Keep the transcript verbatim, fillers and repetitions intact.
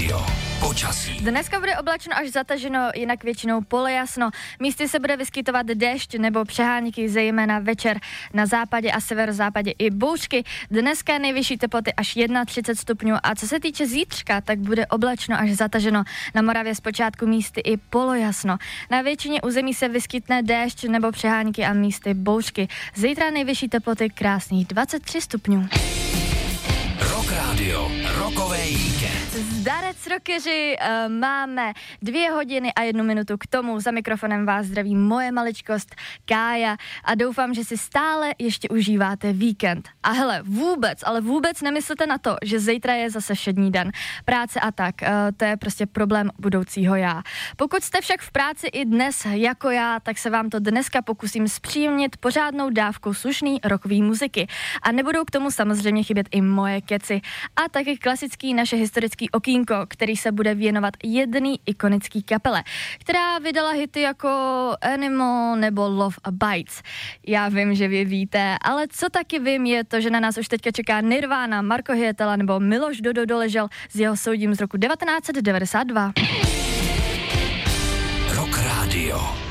rádio. Počasí. Dneska bude oblačno až zataženo, jinak většinou polojasno. Místy se bude vyskytovat déšť nebo přehánky, zejména večer na západě a severozápadě i bouřky. Dneska nejvyšší teploty až třicet jedna stupňů a co se týče zítřka, tak bude oblačno až zataženo. Na Moravě zpočátku místy i polojasno. Na většině území se vyskytne déšť nebo přehánky a místy bouřky. Zítra nejvyšší teploty krásných dvacet tři stupňů. Rock Radio, rokový víkend. Zdarec rockeři, uh, máme dvě hodiny a jednu minutu k tomu. Za mikrofonem vás zdraví moje maličkost Kája a doufám, že si stále ještě užíváte víkend. A hele, vůbec, ale vůbec nemyslete na to, že zítra je zase všední den. Práce a tak, uh, to je prostě problém budoucího já. Pokud jste však v práci i dnes jako já, tak se vám to dneska pokusím zpříjemnit pořádnou dávkou slušný rockový muziky. A nebudou k tomu samozřejmě chybět i moje keci. A taky klasický naše historický okýnko, který se bude věnovat jedný ikonický kapele, která vydala hity jako Animal nebo Love Bites. Já vím, že vy víte, ale co taky vím je to, že na nás už teďka čeká Nirvana, Marko Hyetala nebo Miloš Dodo Doležel s jeho soudím z roku devatenáct set devadesát dva. Rock Radio.